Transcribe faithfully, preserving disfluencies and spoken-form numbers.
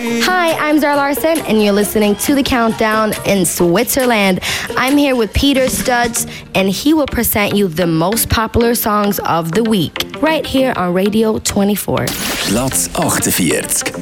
Hi, I'm Zara Larson, and you're listening to The Countdown in Switzerland. I'm here with Peter Studs, and he will present you the most popular songs of the week, right here on Radio twenty-four. Platz achtundvierzig.